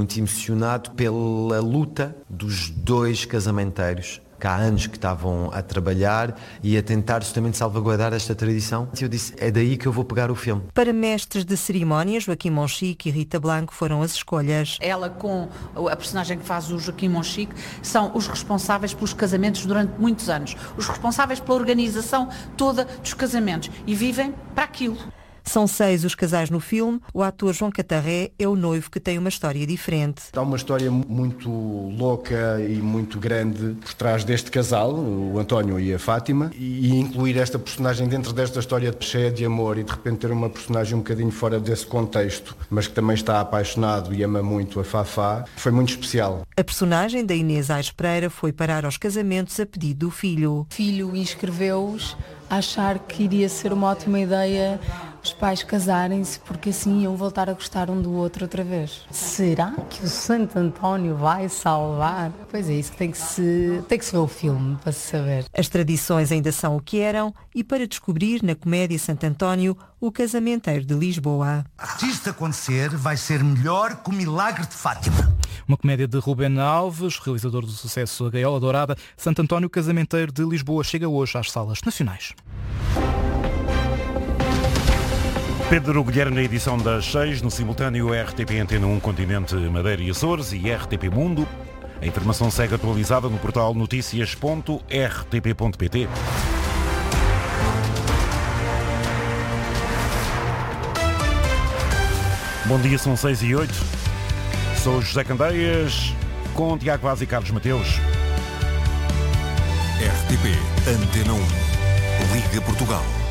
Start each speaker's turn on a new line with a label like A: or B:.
A: muito emocionado pela luta dos dois casamenteiros, que há anos que estavam a trabalhar e a tentar justamente salvaguardar esta tradição. E eu disse, é daí que eu vou pegar o filme.
B: Para mestres de cerimónia, Joaquim Monchique e Rita Blanco foram as escolhas.
C: Ela com a personagem que faz o Joaquim Monchique são os responsáveis pelos casamentos durante muitos anos. Os responsáveis pela organização toda dos casamentos e vivem para aquilo.
B: São 6 os casais no filme. O ator João Catarré é o noivo que tem uma história diferente.
D: Há uma história muito louca e muito grande por trás deste casal, o António e a Fátima, e incluir esta personagem dentro desta história cheia de amor e de repente ter uma personagem um bocadinho fora desse contexto, mas que também está apaixonado e ama muito a Fafá, foi muito especial.
B: A personagem da Inês Aires Pereira foi parar aos casamentos a pedido do filho.
E: O filho inscreveu-os a achar que iria ser uma ótima ideia os pais casarem-se porque assim iam voltar a gostar um do outro outra vez. Será que o Santo António vai salvar? Pois é, isso tem que se ver o filme para se saber.
B: As tradições ainda são o que eram e para descobrir na comédia Santo António o casamenteiro de Lisboa.
F: Se isto acontecer, vai ser melhor que o Milagre de Fátima.
G: Uma comédia de Rubén Alves, realizador do sucesso A Gaiola Dourada. Santo António, casamenteiro de Lisboa, chega hoje às salas nacionais.
H: Pedro Guilherme na edição das 6, no simultâneo RTP Antena 1 Continente Madeira e Açores e RTP Mundo. A informação segue atualizada no portal noticias.rtp.pt. Bom dia, são 6h08. Sou José Candeias, com Tiago Vaz e Carlos Mateus.
I: RTP Antena 1, Liga Portugal.